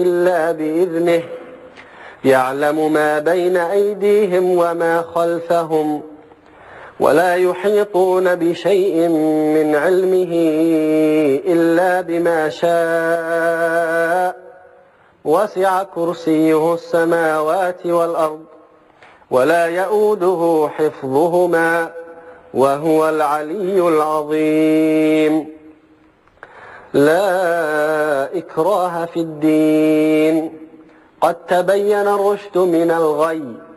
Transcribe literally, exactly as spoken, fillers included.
إلا بإذنه يعلم ما بين أيديهم وما خلفهم ولا يحيطون بشيء من علمه إلا بما شاء وسع كرسيه السماوات والأرض ولا يؤوده حفظهما وهو العلي العظيم. لا إكراه في الدين قد تبين الرشد من الغي